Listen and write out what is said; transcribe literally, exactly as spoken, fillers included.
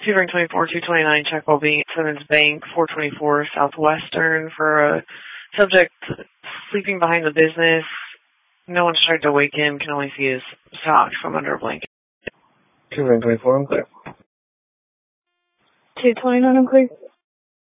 Two ring twenty-four, two twenty-nine, check will be Simmons Bank, four twenty-four Southwestern for a subject sleeping behind the business. No one's tried to wake him, can only see his socks from under a blanket. Two ring twenty-four, I'm clear. two twenty-nine, I'm clear.